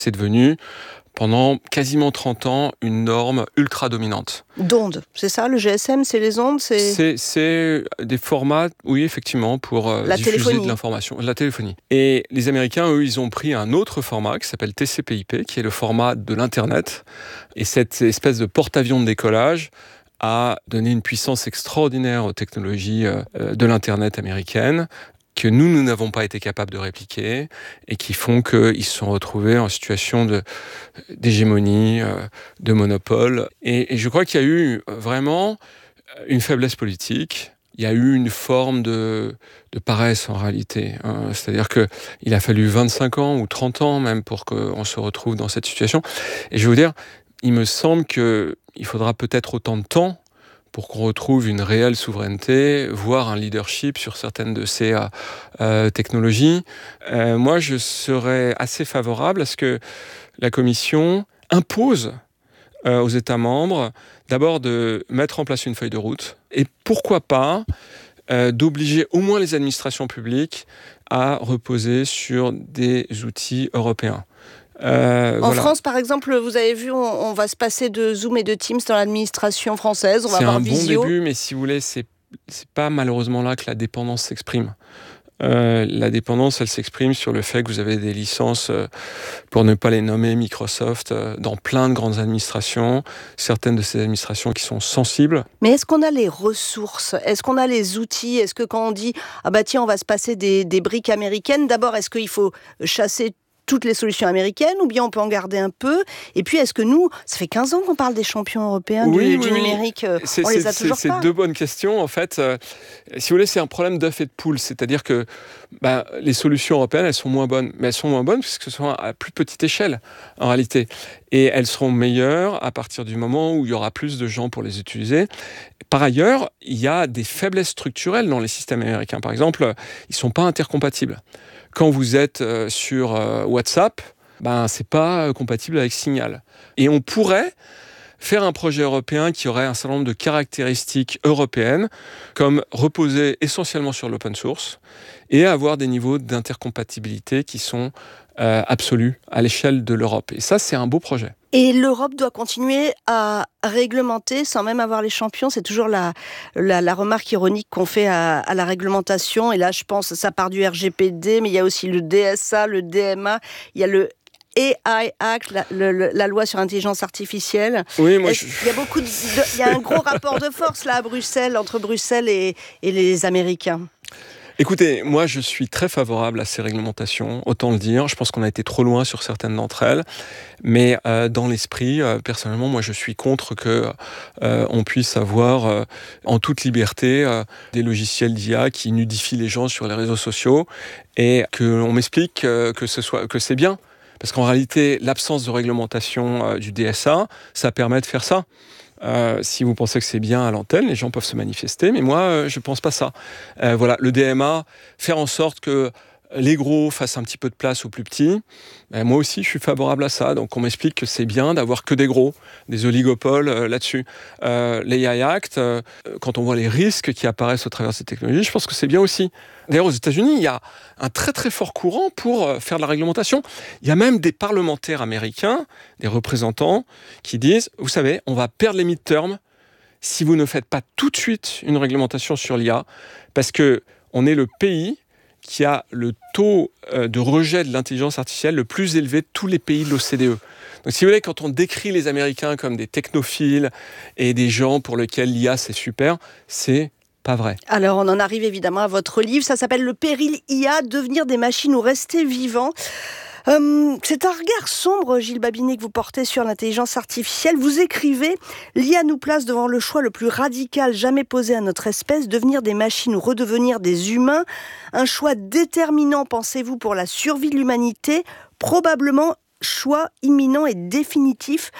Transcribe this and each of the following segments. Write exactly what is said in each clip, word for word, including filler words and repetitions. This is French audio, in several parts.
C'est devenu, pendant quasiment trente ans, une norme ultra dominante. D'ondes, c'est ça, le G S M, c'est les ondes c'est... C'est, c'est des formats, oui, effectivement, pour euh, La diffuser téléphonie. de l'information, la téléphonie. Et les Américains, eux, ils ont pris un autre format qui s'appelle T C P I P, qui est le format de l'Internet. Et cette espèce de porte-avions de décollage a donné une puissance extraordinaire aux technologies euh, de l'Internet américaine, que nous, nous n'avons pas été capables de répliquer et qui font qu'ils se sont retrouvés en situation de, d'hégémonie, euh, de monopole. Et, et je crois qu'il y a eu vraiment une faiblesse politique. Il y a eu une forme de, de paresse en réalité. Hein. C'est-à-dire qu'il a fallu vingt-cinq ans ou trente ans même pour qu'on se retrouve dans cette situation. Et je veux dire, il me semble qu'il faudra peut-être autant de temps pour qu'on retrouve une réelle souveraineté, voire un leadership sur certaines de ces euh, technologies. Euh, moi, je serais assez favorable à ce que la Commission impose euh, aux États membres d'abord de mettre en place une feuille de route et pourquoi pas euh, d'obliger au moins les administrations publiques à reposer sur des outils européens. Euh, en voilà. France, par exemple, vous avez vu, on, on va se passer de Zoom et de Teams dans l'administration française. On va c'est avoir un Visio. bon début, mais si vous voulez, c'est, c'est pas malheureusement là que la dépendance s'exprime. Euh, la dépendance, elle s'exprime sur le fait que vous avez des licences, euh, pour ne pas les nommer, Microsoft, euh, dans plein de grandes administrations, certaines de ces administrations qui sont sensibles. Mais est-ce qu'on a les ressources ? Est-ce qu'on a les outils ? Est-ce que quand on dit « Ah bah tiens, on va se passer des, des briques américaines », d'abord, est-ce qu'il faut chasser toutes les solutions américaines, ou bien on peut en garder un peu? Et puis, est-ce que nous, ça fait quinze ans qu'on parle des champions européens oui, du, oui, du oui. numérique, c'est, on c'est, les a c'est, toujours c'est pas. C'est deux bonnes questions, en fait. Euh, si vous voulez, c'est un problème d'œuf et de poule, c'est-à-dire que bah, les solutions européennes, elles sont moins bonnes, mais elles sont moins bonnes puisque ce sont à plus petite échelle, en réalité. Et elles seront meilleures à partir du moment où il y aura plus de gens pour les utiliser. Par ailleurs, il y a des faiblesses structurelles dans les systèmes américains. Par exemple, ils ne sont pas intercompatibles. Quand vous êtes euh, sur euh, WhatsApp, ben, c'est pas compatible avec Signal. Et on pourrait faire un projet européen qui aurait un certain nombre de caractéristiques européennes, comme reposer essentiellement sur l'open source et avoir des niveaux d'intercompatibilité qui sont euh, absolus à l'échelle de l'Europe. Et ça, c'est un beau projet. Et l'Europe doit continuer à réglementer sans même avoir les champions. C'est toujours la, la, la remarque ironique qu'on fait à, à la réglementation. Et là, je pense, ça part du R G P D, mais il y a aussi le D S A, le D M A, il y a le A I Act, la, le, la loi sur l'intelligence artificielle. Oui, moi, je... Il y a beaucoup de, de, il y a un gros rapport de force là à Bruxelles, entre Bruxelles et, et les Américains. Écoutez, moi je suis très favorable à ces réglementations, autant le dire. Je pense qu'on a été trop loin sur certaines d'entre elles. Mais euh, dans l'esprit, euh, personnellement, moi je suis contre que euh, on puisse avoir euh, en toute liberté euh, des logiciels d'I A qui nudifient les gens sur les réseaux sociaux et qu'on m'explique euh, que, ce soit, que c'est bien. Parce qu'en réalité, l'absence de réglementation euh, du D S A, ça permet de faire ça. Euh, si vous pensez que c'est bien à l'antenne, les gens peuvent se manifester, mais moi, euh, je ne pense pas ça. Euh, voilà, le D M A, faire en sorte que les gros fassent un petit peu de place aux plus petits, ben moi aussi, je suis favorable à ça. Donc, on m'explique que c'est bien d'avoir que des gros, des oligopoles euh, là-dessus. Euh, l'A I Act, euh, quand on voit les risques qui apparaissent au travers de ces technologies, je pense que c'est bien aussi. D'ailleurs, aux États-Unis, il y a un très très fort courant pour euh, faire de la réglementation. Il y a même des parlementaires américains, des représentants, qui disent, vous savez, on va perdre les midterms si vous ne faites pas tout de suite une réglementation sur l'I A, parce que on est le pays qui a le taux de rejet de l'intelligence artificielle le plus élevé de tous les pays de l'O C D E. Donc si vous voulez, quand on décrit les Américains comme des technophiles et des gens pour lesquels l'I A c'est super, c'est pas vrai. Alors on en arrive évidemment à votre livre, ça s'appelle « Le péril I A, devenir des machines ou rester vivants ». Euh, c'est un regard sombre, Gilles Babinet, que vous portez sur l'intelligence artificielle. Vous écrivez « L'I A nous place devant le choix le plus radical jamais posé à notre espèce, devenir des machines ou redevenir des humains. Un choix déterminant, pensez-vous, pour la survie de l'humanité, probablement choix imminent et définitif.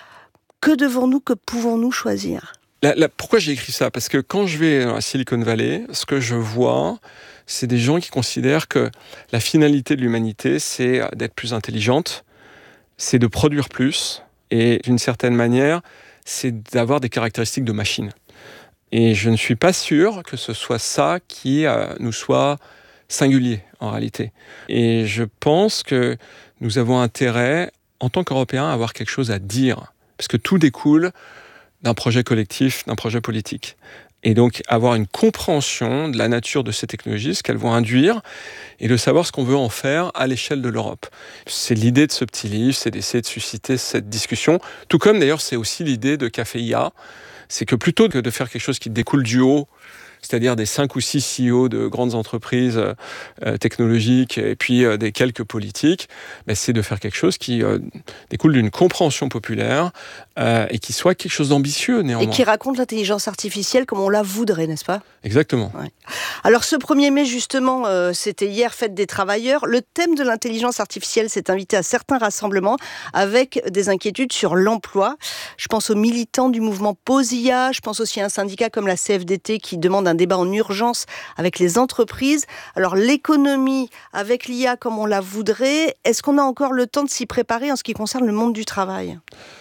Que devons-nous, que pouvons-nous choisir ?» La, la, pourquoi j'ai écrit ça ? Parce que quand je vais à Silicon Valley, ce que je vois, c'est des gens qui considèrent que la finalité de l'humanité, c'est d'être plus intelligente, c'est de produire plus, et d'une certaine manière, c'est d'avoir des caractéristiques de machine. Et je ne suis pas sûr que ce soit ça qui euh, nous soit singulier en réalité. Et je pense que nous avons intérêt, en tant qu'Européens, à avoir quelque chose à dire, parce que tout découle d'un projet collectif, d'un projet politique. Et donc avoir une compréhension de la nature de ces technologies, ce qu'elles vont induire, et de savoir ce qu'on veut en faire à l'échelle de l'Europe. C'est l'idée de ce petit livre, c'est d'essayer de susciter cette discussion, tout comme d'ailleurs c'est aussi l'idée de Café I A, c'est que plutôt que de faire quelque chose qui découle du haut, c'est-à-dire des cinq ou six C E O de grandes entreprises euh, technologiques et puis euh, des quelques politiques, ben, c'est de faire quelque chose qui euh, découle d'une compréhension populaire euh, et qui soit quelque chose d'ambitieux néanmoins. Et qui raconte l'intelligence artificielle comme on la voudrait, n'est-ce pas ? Exactement. Ouais. Alors ce premier mai, justement, euh, c'était hier, fête des travailleurs. Le thème de l'intelligence artificielle s'est invité à certains rassemblements avec des inquiétudes sur l'emploi. Je pense aux militants du mouvement Pause I A, je pense aussi à un syndicat comme la C F D T qui demande un débat en urgence avec les entreprises. Alors l'économie avec l'I A comme on la voudrait, est-ce qu'on a encore le temps de s'y préparer en ce qui concerne le monde du travail ?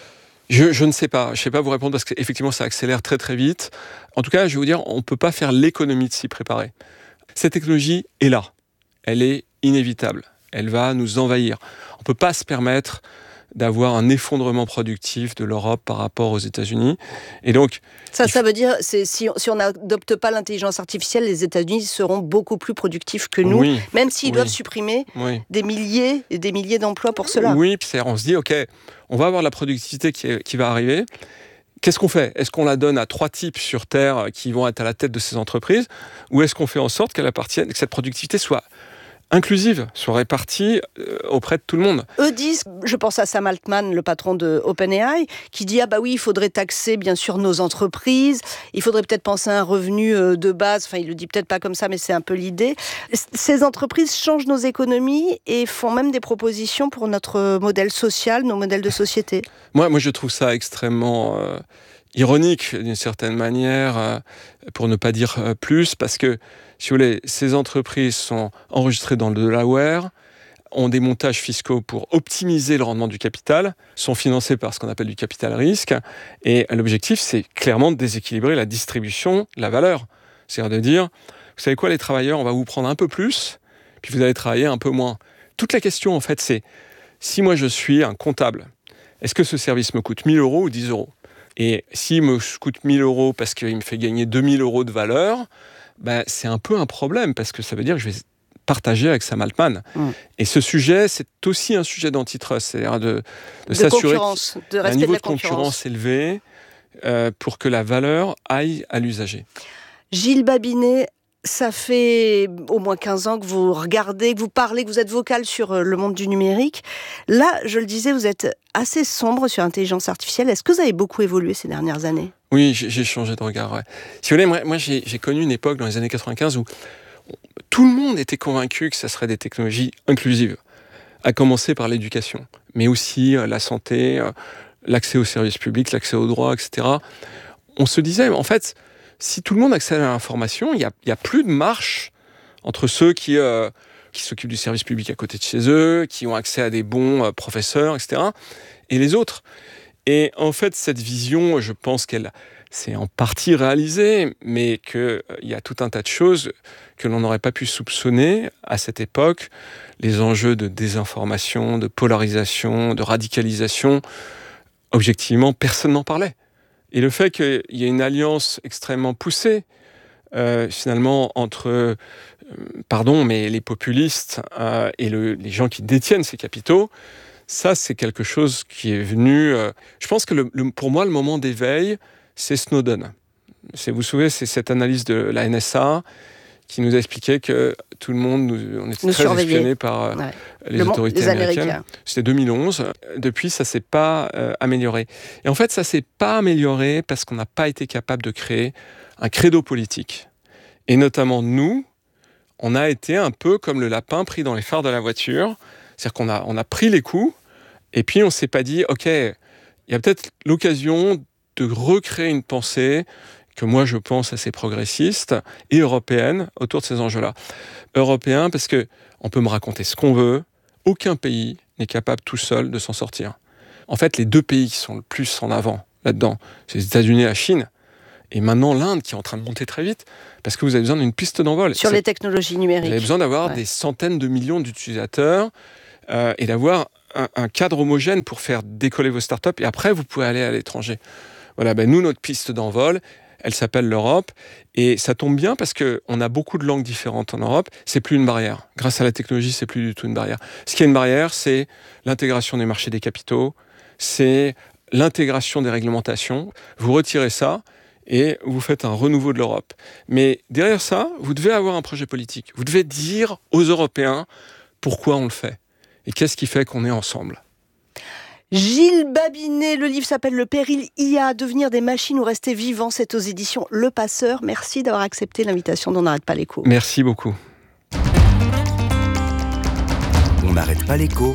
Je, je ne sais pas, je ne sais pas vous répondre parce qu'effectivement ça accélère très très vite. En tout cas, je vais vous dire, on ne peut pas faire l'économie de s'y préparer. Cette technologie est là, elle est inévitable, elle va nous envahir. On ne peut pas se permettre d'avoir un effondrement productif de l'Europe par rapport aux États-Unis. Et donc, ça, ça veut dire, c'est, si, si on n'adopte pas l'intelligence artificielle, les États-Unis seront beaucoup plus productifs que nous, oui, même s'ils oui, doivent supprimer oui. des milliers et des milliers d'emplois pour cela. Oui, puis on se dit, ok, on va avoir la productivité qui, est, qui va arriver. Qu'est-ce qu'on fait ? Est-ce qu'on la donne à trois types sur Terre qui vont être à la tête de ces entreprises ? Ou est-ce qu'on fait en sorte qu'elle appartienne, que cette productivité soit inclusive, soit répartie euh, auprès de tout le monde. Eux disent, je pense à Sam Altman, le patron de OpenAI, qui dit, ah bah oui, il faudrait taxer bien sûr nos entreprises, il faudrait peut-être penser à un revenu de base, enfin il le dit peut-être pas comme ça, mais c'est un peu l'idée. Ces entreprises changent nos économies et font même des propositions pour notre modèle social, nos modèles de société. Moi, moi je trouve ça extrêmement euh, ironique d'une certaine manière, euh, pour ne pas dire euh, plus, parce que si vous voulez, ces entreprises sont enregistrées dans le Delaware, ont des montages fiscaux pour optimiser le rendement du capital, sont financées par ce qu'on appelle du capital risque, et l'objectif, c'est clairement de déséquilibrer la distribution de la valeur. C'est-à-dire de dire, vous savez quoi, les travailleurs, on va vous prendre un peu plus, puis vous allez travailler un peu moins. Toute la question, en fait, c'est, si moi je suis un comptable, est-ce que ce service me coûte mille euros ou dix euros ? Et s'il me coûte mille euros parce qu'il me fait gagner deux mille euros de valeur, ben, c'est un peu un problème, parce que ça veut dire que je vais partager avec Sam Altman. Mmh. Et ce sujet, c'est aussi un sujet d'antitrust, c'est-à-dire de, de, de s'assurer qu'il y a un niveau de, de concurrence élevé euh, pour que la valeur aille à l'usager. Gilles Babinet, ça fait au moins quinze ans que vous regardez, que vous parlez, que vous êtes vocal sur le monde du numérique. Là, je le disais, vous êtes assez sombre sur l'intelligence artificielle. Est-ce que vous avez beaucoup évolué ces dernières années ? Oui, j'ai, j'ai changé de regard. Ouais. Si vous voulez, moi, moi j'ai, j'ai connu une époque dans les années quatre-vingt-quinze où tout le monde était convaincu que ça serait des technologies inclusives, à commencer par l'éducation, mais aussi euh, la santé, euh, l'accès aux services publics, l'accès aux droits, et cetera. On se disait, en fait, si tout le monde accède à l'information, il n'y a, y a plus de marche entre ceux qui, euh, qui s'occupent du service public à côté de chez eux, qui ont accès à des bons euh, professeurs, et cetera, et les autres. Et en fait, cette vision, je pense qu'elle s'est en partie réalisée, mais qu'il euh, y a tout un tas de choses que l'on n'aurait pas pu soupçonner à cette époque. Les enjeux de désinformation, de polarisation, de radicalisation, objectivement, personne n'en parlait. Et le fait qu'il y ait une alliance extrêmement poussée, euh, finalement, entre, euh, pardon, mais les populistes euh, et le, les gens qui détiennent ces capitaux, ça, c'est quelque chose qui est venu... Euh, je pense que le, le, pour moi, le moment d'éveil, c'est Snowden. C'est, vous vous souvenez, c'est cette analyse de la N S A qui nous a expliqué que tout le monde, nous, on était nous très espionnés par euh, ouais. les le autorités les américaines. Américains. C'était deux mille onze. Depuis, ça ne s'est pas euh, amélioré. Et en fait, ça ne s'est pas amélioré parce qu'on n'a pas été capable de créer un credo politique. Et notamment, nous, on a été un peu comme le lapin pris dans les phares de la voiture. C'est-à-dire qu'on a, on a pris les coups, et puis on ne s'est pas dit, OK, il y a peut-être l'occasion de recréer une pensée que moi je pense assez progressiste et européenne autour de ces enjeux-là. Européen parce qu'on peut me raconter ce qu'on veut, aucun pays n'est capable tout seul de s'en sortir. En fait, les deux pays qui sont le plus en avant là-dedans, c'est les États-Unis et la Chine. Et maintenant, l'Inde qui est en train de monter très vite, parce que vous avez besoin d'une piste d'envol. Sur C'est, les technologies numériques. Vous avez besoin d'avoir ouais. des centaines de millions d'utilisateurs euh, et d'avoir un, un cadre homogène pour faire décoller vos startups. Et après, vous pouvez aller à l'étranger. Voilà, ben nous, notre piste d'envol, elle s'appelle l'Europe. Et ça tombe bien parce qu'on a beaucoup de langues différentes en Europe. C'est plus une barrière. Grâce à la technologie, c'est plus du tout une barrière. Ce qui est une barrière, c'est l'intégration des marchés des capitaux, c'est l'intégration des réglementations. Vous retirez ça et vous faites un renouveau de l'Europe. Mais derrière ça, vous devez avoir un projet politique. Vous devez dire aux Européens pourquoi on le fait et qu'est-ce qui fait qu'on est ensemble. Gilles Babinet, le livre s'appelle Le péril I A, devenir des machines ou rester vivant. C'est aux éditions Le Passeur. Merci d'avoir accepté l'invitation d'On n'arrête pas l'écho. Merci beaucoup. On n'arrête pas l'écho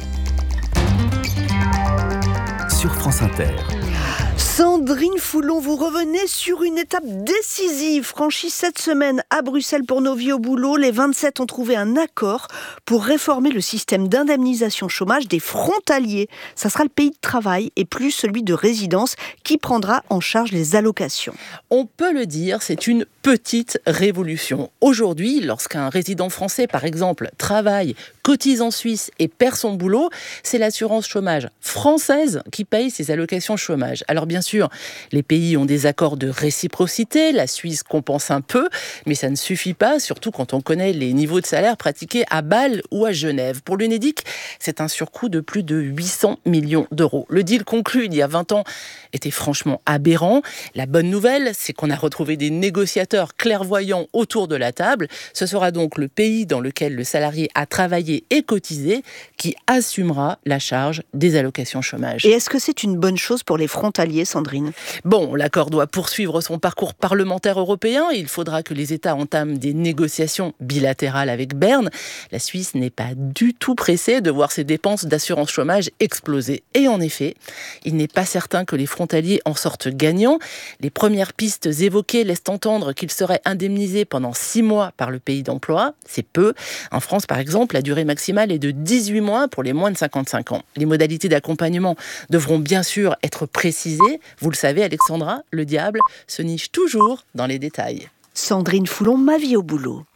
sur France Inter. Sandrine Foulon, vous revenez sur une étape décisive franchie cette semaine à Bruxelles pour nos vies au boulot. Les vingt-sept ont trouvé un accord pour réformer le système d'indemnisation chômage des frontaliers. Ça sera le pays de travail et plus celui de résidence qui prendra en charge les allocations. On peut le dire, c'est une petite révolution. Aujourd'hui, lorsqu'un résident français, par exemple, travaille, cotise en Suisse et perd son boulot, c'est l'assurance chômage française qui paye ses allocations chômage. Alors bien sûr, les pays ont des accords de réciprocité, la Suisse compense un peu, mais ça ne suffit pas, surtout quand on connaît les niveaux de salaire pratiqués à Bâle ou à Genève. Pour l'Unédic, c'est un surcoût de plus de huit cents millions d'euros. Le deal conclu il y a vingt ans était franchement aberrant. La bonne nouvelle, c'est qu'on a retrouvé des négociateurs clairvoyants autour de la table. Ce sera donc le pays dans lequel le salarié a travaillé et cotisé qui assumera la charge des allocations chômage. Et est-ce que c'est une bonne chose pour les frontaliers, Sandrine ? Bon, l'accord doit poursuivre son parcours parlementaire européen. Il faudra que les États entament des négociations bilatérales avec Berne. La Suisse n'est pas du tout pressée de voir ses dépenses d'assurance chômage exploser. Et en effet, il n'est pas certain que les frontaliers en sortent gagnants. Les premières pistes évoquées laissent entendre qu'ils seraient indemnisés pendant six mois par le pays d'emploi. C'est peu. En France, par exemple, la durée maximale est de dix-huit mois pour les moins de cinquante-cinq ans. Les modalités d'accompagnement devront bien sûr être précisées. Vous le savez, Alexandra, le diable se niche toujours dans les détails. Sandrine Foulon, Ma vie au boulot.